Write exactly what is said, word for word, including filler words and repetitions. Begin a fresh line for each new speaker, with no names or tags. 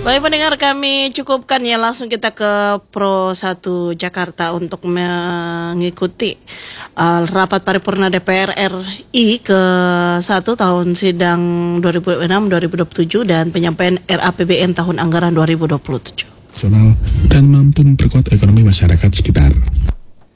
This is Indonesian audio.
Baik pendengar, kami cukupkan ya, langsung kita ke Pro satu Jakarta untuk mengikuti uh, rapat paripurna D P R R I ke satu tahun sidang dua ribu enam dua ribu dua puluh tujuh dan penyampaian R A P B N tahun anggaran dua ribu dua puluh tujuh.
Dan mampu memperkuat ekonomi masyarakat sekitar.